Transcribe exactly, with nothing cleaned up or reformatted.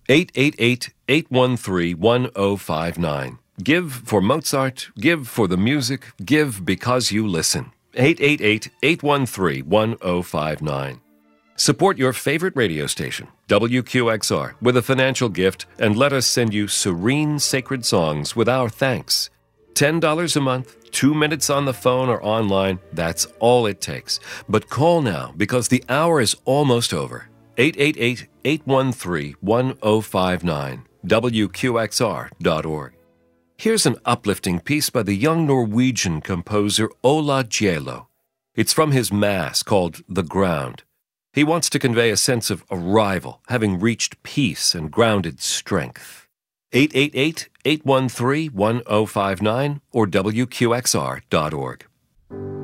eight eight eight, eight one three, one zero five nine. Give for Mozart, give for the music, give because you listen. eight eight eight, eight one three, one zero five nine. Support your favorite radio station, W Q X R, with a financial gift and let us send you serene, sacred songs with our thanks. ten dollars a month, two minutes on the phone or online, that's all it takes. But call now because the hour is almost over. eight eight eight, eight one three, one zero five nine, W Q X R dot org. Here's an uplifting piece by the young Norwegian composer Ola Gjeilo. It's from his mass called The Ground. He wants to convey a sense of arrival, having reached peace and grounded strength. eight eight eight, eight one three, one zero five nine or W Q X R dot org.